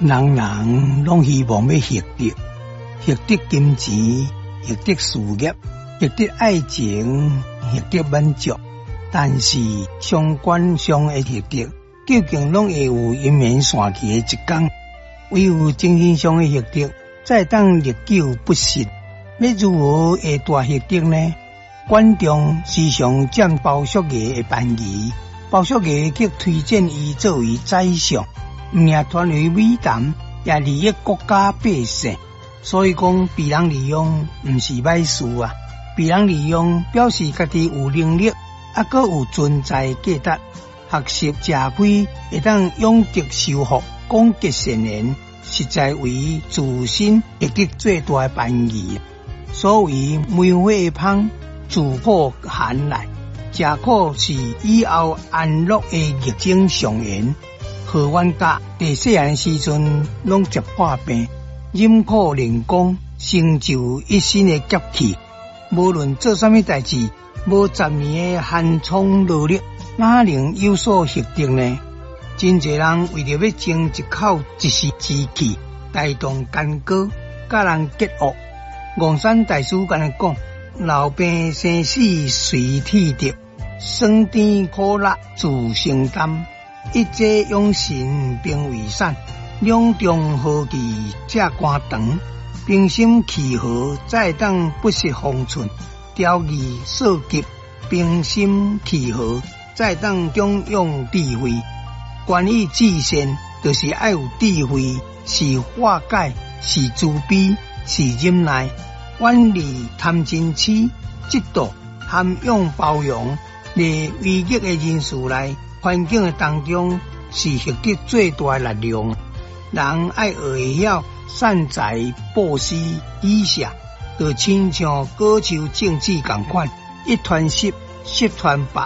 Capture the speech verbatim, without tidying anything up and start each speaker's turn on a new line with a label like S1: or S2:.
S1: 人人拢希望要获得，获得金钱，获得事业，获得爱情，获得满足。但是相关上的获得，究竟拢会有延绵线期的一天？唯有精神上的获得，才当历久不息。要如何会大获得呢？观众时常占包叔爷的便宜，包叔爷却推荐伊作为宰相。唔仅传为美谈，也利益国家百姓，所以讲被人利用唔是歹事啊！被人利用表示家己有能力，啊，阁有存在价值。学习吃亏，会当养德修福，广结善缘，实在为自身获得最大的便宜。所谓梅花香，自苦寒来，吃苦是以后安乐的逆境上缘。何阮家在细汉时阵拢接破病，忍苦练功，成就一身的杰气。无论做啥物代志，无十年的寒窗落力，哪能有所获得呢？真侪人为着要争一口一时之气，大动干戈，甲人结恶。昂山大师跟人讲：老病生死随天定，酸甜苦辣自承担。一者养神并为善，两中和气才肝肠。平心气和，再当不失方寸；调义设急，平心气和，再当中用智慧。关于至善，就是要有智慧，是化解，是慈悲，是忍耐，远离贪嗔痴，嫉妒，涵养包容，在危急的人事内。环境的当中是获得最大的力量。人爱学会晓善财布施以下，就亲像果树种子同款，一团湿，湿团白，